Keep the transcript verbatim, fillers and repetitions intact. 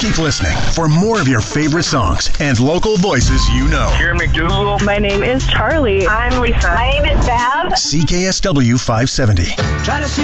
Keep listening for more of your favorite songs and local voices you know. Karen McDougal. My name is Charlie. I'm Lisa. My name is Bev. C K S W five seventy. Try to see